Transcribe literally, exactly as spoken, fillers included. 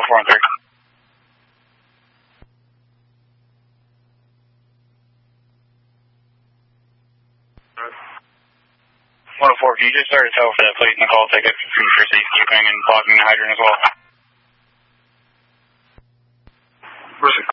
four one three. one oh four, can you just start a tow for that plate in the call ticket for safekeeping and blocking the hydrant as well? Where's the